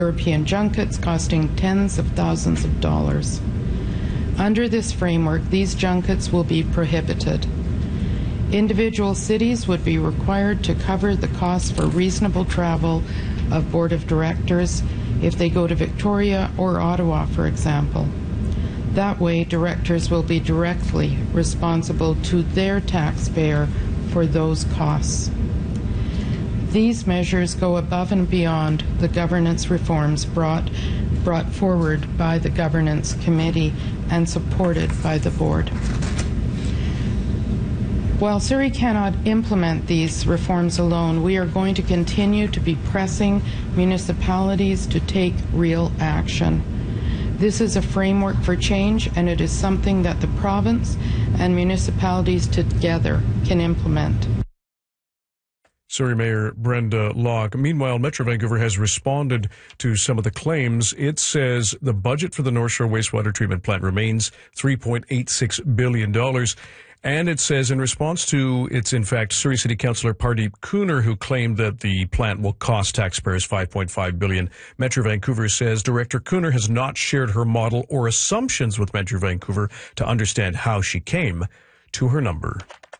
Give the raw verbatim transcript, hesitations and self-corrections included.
European junkets costing tens of thousands of dollars. Under this framework, these junkets will be prohibited. Individual cities would be required to cover the cost for reasonable travel of Board of Directors if they go to Victoria or Ottawa, for example. That way, directors will be directly responsible to their taxpayer for those costs. These measures go above and beyond the governance reforms brought, brought forward by the Governance Committee and supported by the Board. While Surrey cannot implement these reforms alone, we are going to continue to be pressing municipalities to take real action. This is a framework for change, and it is something that the province and municipalities together can implement. Surrey Mayor Brenda Locke. Meanwhile, Metro Vancouver has responded to some of the claims. It says the budget for the North Shore Wastewater Treatment Plant remains three point eight six billion dollars. And it says in response to, it's in fact Surrey City Councillor Pardeep Kuner who claimed that the plant will cost taxpayers five point five billion dollars. Metro Vancouver says Director Kuner has not shared her model or assumptions with Metro Vancouver to understand how she came to her number.